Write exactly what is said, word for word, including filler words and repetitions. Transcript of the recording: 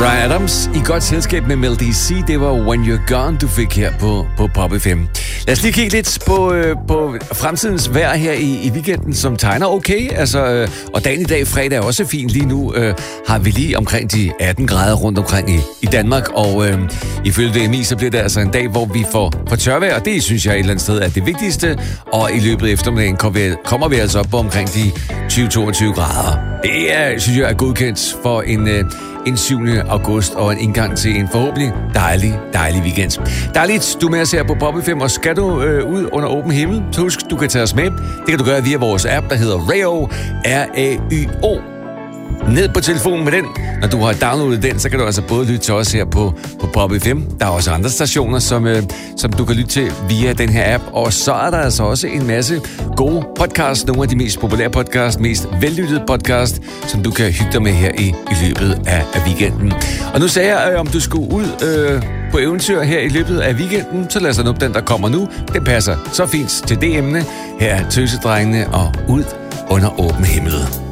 Bryan Adams i godt selskab med Mel D C. Det var When You're Gone, du fik her på, på Pop F M. Lad os lige kigge lidt på, øh, på fremtidens vejr her i, i weekenden, som tegner okay. Altså, øh, og dagen i dag, fredag, er også fint. Lige nu øh, har vi lige omkring de atten grader rundt omkring i, i Danmark. Og øh, ifølge D M I, så bliver det altså en dag, hvor vi får, får tørvejr. Og det synes jeg et eller andet sted er det vigtigste. Og i løbet af eftermiddagen kommer vi, kommer vi altså op på omkring de tyve til toogtyve grader. Det er, synes jeg er godkendt for en... Øh, en syvende august og en indgang til en forhåbentlig dejlig, dejlig weekend. Dejligt, du er med os her på Pop F M, og skal du øh, ud under åben himmel, så husk, du kan tage os med. Det kan du gøre via vores app, der hedder Rayo, R A Y O. Ned på telefonen med den. Når du har downloadet den, så kan du altså både lytte til os her på, på Pop F M. Der er også andre stationer, som, øh, som du kan lytte til via den her app. Og så er der altså også en masse gode podcasts. Nogle af de mest populære podcasts, mest vellyttede podcast, som du kan hygge dig med her i, i løbet af, af weekenden. Og nu sagde jeg, øh, om du skulle ud øh, på eventyr her i løbet af weekenden, så lad os op den, der kommer nu. Det passer så fint til det emne. Her er Tøsedrengene og ud under åben himmel.